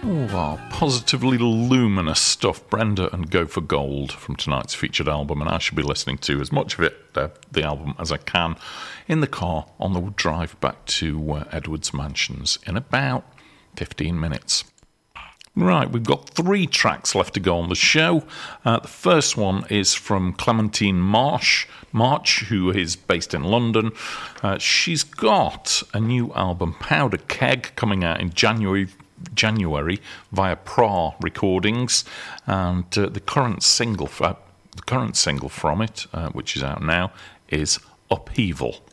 Positively luminous stuff. Brenda and Go for Gold from tonight's featured album, and I should be listening to as much of it, the album, as I can in the car on the drive back to Edwards Mansions in about 15 minutes. Right, we've got 3 tracks left to go on the show. The first one is from Clementine March, who is based in London. She's got a new album, Powder Keg, coming out in January via PRA Recordings, and the current single from it, which is out now, is Upheaval.